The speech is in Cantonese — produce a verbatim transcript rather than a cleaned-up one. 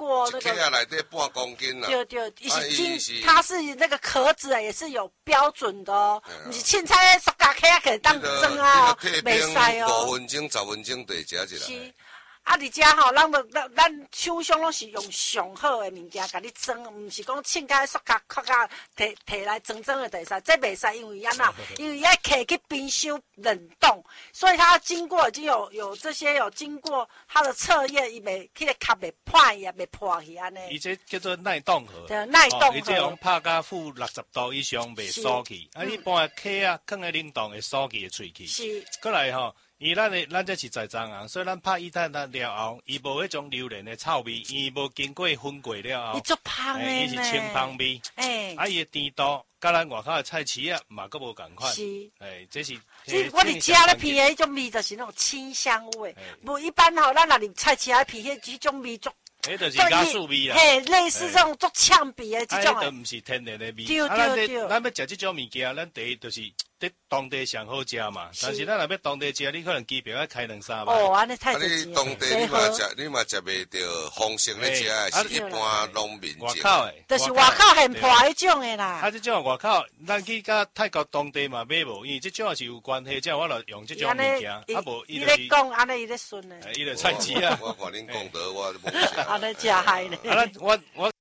过那个。 一克内底半公斤啦。 对对，伊是经， 是它是那个壳子也是有标准的哦，不是凊彩塑胶壳可以当蒸啊哦，袂使哦。 五分钟、十分钟得食一是。啊，伫遮吼，咱要咱咱厂商拢是用上好的物件，甲你蒸，毋是讲凊彩塑胶壳啊，摕摕来蒸蒸的，袂使，这袂使，因为安那，因为要摕去冰箱冷冻，所以它经过已经有有这些有经过它的测验，伊袂迄个壳袂破去啊，袂破去安尼。 伊这叫做耐冻盒， 对，耐冻盒。 伊这用拍甲负六十度以上袂酥去，啊，一般的壳啊，放在冷冻会酥去会脆去。 是。 过来吼。伊咱的咱这是在蟑螂，所以咱拍伊蛋蛋了后，伊无迄种榴莲的臭味，伊无经过分过了后， 伊足香的呢， 伊是清香味。哎，啊伊的甜度，甲咱外口的菜市啊，嘛佫无共款。 是， 哎，这是。 所以我哋食咧片的迄种味，就是那种清香味。无一般吼，咱若入菜市啊片，迄迄种味足。 迄就是加素味啦， 嘿，类似这种足呛鼻的这种。 啊，迄都毋是天然的味。 对对对。 咱要食这种物件，咱第一就是。在当地上好食嘛，但是咱若要当地食，你可能机票要开两三万。 哦，安尼太贵。 啊，你当地你嘛食，你嘛食袂到丰盛咧食的，是一般农民外口的， 就是外口现破迄种的啦。 啊，这种外口，咱去甲泰国当地嘛买无，因为这种是有关系，这样我就用这种物件，啊无伊就是。 伊咧讲，安尼伊咧顺的。 伊咧菜市啊。 我看恁讲得我。 安尼食害咧。 啊，咱我我。